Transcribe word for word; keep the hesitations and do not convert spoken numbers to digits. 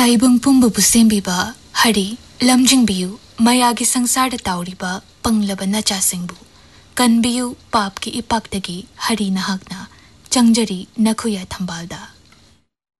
ताइबंग पुंबबु सेंबिबा हरि लमजिंगबियु मयागी संसार ताउरिबा पंगलबा नचासिंगबु कनबियु पाप की इपाक्तगी हरि नहाकना चंगजरी नखुया थंबालदा।